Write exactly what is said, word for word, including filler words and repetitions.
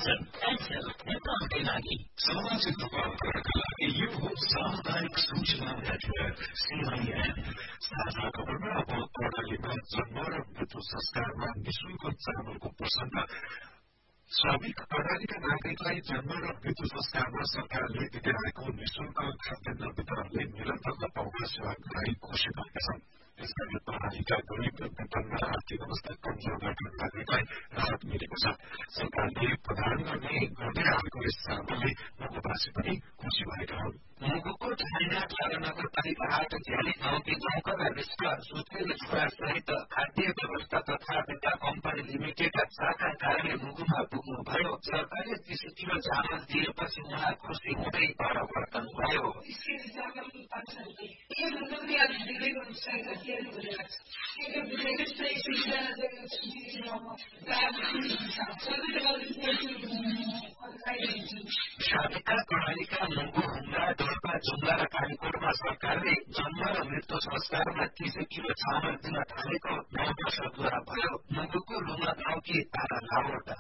Action, cancel, नेपालकै लागि सामाजिक रूपान्तरणका लागि यो हो सामुदायिक सूचना नेटवर्क सीआईएन। साझा खबरमा अब कर्णालीमा जन्म र मृत्यु संस्कारमा निशुल्क चामलको प्रसङ्ग। श्रमिक कर्णालीका नागरिकलाई जन्म र मृत्यु संस्कारमा सरकारले दिँदै आएको निशुल्क खाद्यान्न वितरणले निरन्तरता पाउन सेवाग्राही खुशी भएका छन्। यसबारे कर्णालीका गरिब विपन्न आर्थिक अवस्था कमजोर भएका नागरिकलाई राहत मिलेको छ। सरकारले प्रदान गर्ने गर्दै आएको यस चामलले मुगुवासी पनि खुशी भएका हुन्। मुगुको ढाइनाट नगरपालिका आठ झ्याली गाउँकी गाउँका विश्व सुत्केरी छुरा सहित खाद्य व्यवस्था तथा विद्या कम्पनी लिमिटेड शाखा कार्यालय मुगुमा पुग्नुभयो। सरकारले तीस किलो चामल दिएपछि उहाँ खुसी हुँदै परिवर्तन भयो। साबिका कर्णालीका मुगु हुम्ला डोल्पा जुम्ला र कालीकोटमा सरकारले जन्म र मृत्यु संस्कारमा तीस किलो चामल दिन थालेको नौ वर्षद्वारा भयो। मुगुको लुमा गाउँकी तारा लावट